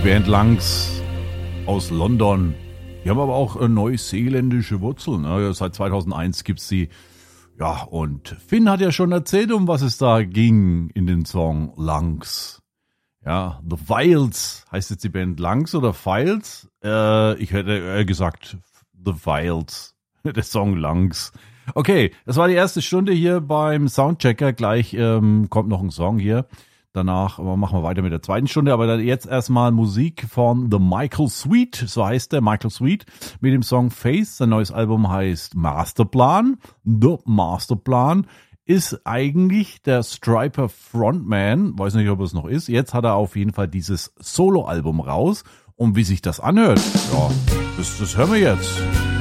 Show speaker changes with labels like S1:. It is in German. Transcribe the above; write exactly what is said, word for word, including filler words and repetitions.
S1: Band Lungs aus London. Die haben aber auch äh, neuseeländische Wurzeln. Ne? Seit zweitausendeins gibt's sie. Ja, und Finn hat ja schon erzählt, um was es da ging in den Song Lungs. Ja, The Files heißt jetzt die Band Lungs oder Files? Äh, ich hätte äh, gesagt The Files. Der Song Lungs. Okay, das war die erste Stunde hier beim Soundchecker. Gleich ähm, kommt noch ein Song hier. Danach machen wir weiter mit der zweiten Stunde, aber dann jetzt erstmal Musik von The Michael Sweet, so heißt der, Michael Sweet, mit dem Song Face. Sein neues Album heißt Masterplan. The Masterplan ist eigentlich der Stryper Frontman, weiß nicht, ob es noch ist. Jetzt hat er auf jeden Fall dieses Solo-Album raus. Und wie sich das anhört, ja, das, das hören wir jetzt.